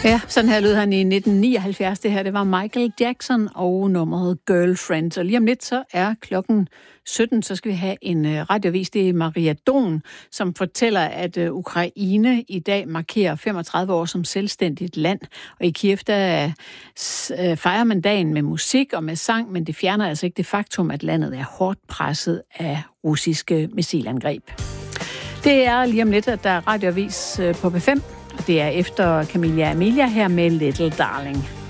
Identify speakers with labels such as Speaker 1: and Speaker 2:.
Speaker 1: Ja, sådan her lød han i 1979. Det her, det var Michael Jackson og nummeret Girlfriend. Og lige om lidt, så er klokken 17, så skal vi have en radioavis. Det er Maria Don, som fortæller, at Ukraine i dag markerer 35 år som selvstændigt land. Og i Kiev, der fejrer man dagen med musik og med sang, men det fjerner altså ikke det faktum, at landet er hårdt presset af russiske missilangreb. Det er lige om lidt, at der er radioavis på P5. Det er efter Camilla Amelia her med Little Darling.